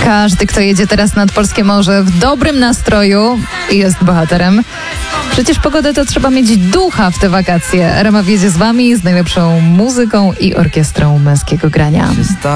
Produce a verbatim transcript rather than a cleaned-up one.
Każdy, kto jedzie teraz nad polskie morze w dobrym nastroju, jest bohaterem. Przecież pogodę to trzeba mieć ducha w te wakacje. R M F jedzie z wami z najlepszą muzyką i orkiestrą męskiego grania.